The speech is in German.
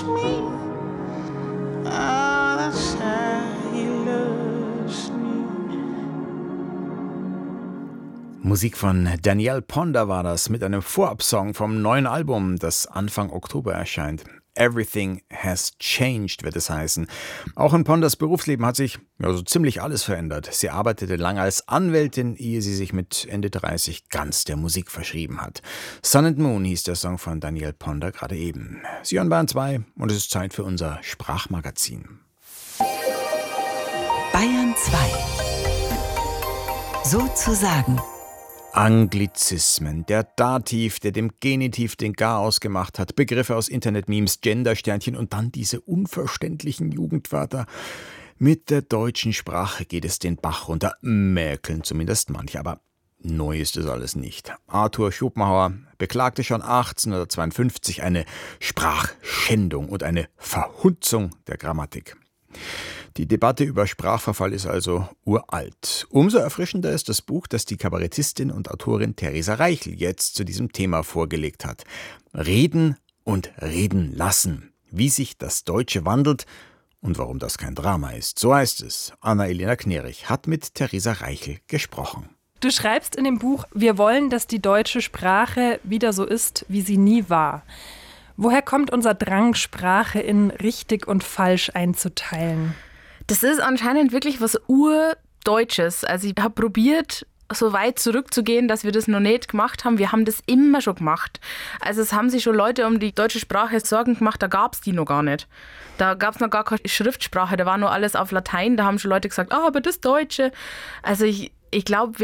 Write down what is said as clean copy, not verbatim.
Musik von Danielle Ponder war das mit einem Vorabsong vom neuen Album, das Anfang Oktober erscheint. Everything has changed, wird es heißen. Auch in Ponders Berufsleben hat sich so ziemlich alles verändert. Sie arbeitete lange als Anwältin, ehe sie sich mit Ende 30 ganz der Musik verschrieben hat. Sun and Moon hieß der Song von Danielle Ponder gerade eben. Sie hören Bayern 2 und es ist Zeit für unser Sprachmagazin. Bayern 2. Sozusagen. Anglizismen, der Dativ, der dem Genitiv den Garaus gemacht hat, Begriffe aus Internet-Memes, Gendersternchen und dann diese unverständlichen Jugendwörter. Mit der deutschen Sprache geht es den Bach runter, mäkeln zumindest manche, aber neu ist es alles nicht. Arthur Schopenhauer beklagte schon 1852 eine Sprachschändung und eine Verhunzung der Grammatik. Die Debatte über Sprachverfall ist also uralt. Umso erfrischender ist das Buch, das die Kabarettistin und Autorin Theresa Reichel jetzt zu diesem Thema vorgelegt hat. Reden und reden lassen. Wie sich das Deutsche wandelt und warum das kein Drama ist. So heißt es. Anna-Elena Knerich hat mit Theresa Reichel gesprochen. Du schreibst in dem Buch, wir wollen, dass die deutsche Sprache wieder so ist, wie sie nie war. Woher kommt unser Drang, Sprache in richtig und falsch einzuteilen? Das ist anscheinend wirklich was Urdeutsches. Also ich habe probiert, so weit zurückzugehen, dass wir das noch nicht gemacht haben. Wir haben das immer schon gemacht. Also es haben sich schon Leute um die deutsche Sprache Sorgen gemacht, da gab es die noch gar nicht. Da gab es noch gar keine Schriftsprache, da war nur alles auf Latein. Da haben schon Leute gesagt, aber das Deutsche. Also ich glaube,